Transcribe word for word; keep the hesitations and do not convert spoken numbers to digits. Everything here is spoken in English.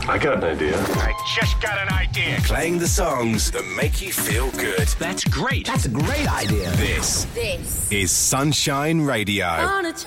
I got an idea. I just got an idea. Playing the songs that make you feel good. That's great. That's a great idea. This, This is Sunshine Radio. on a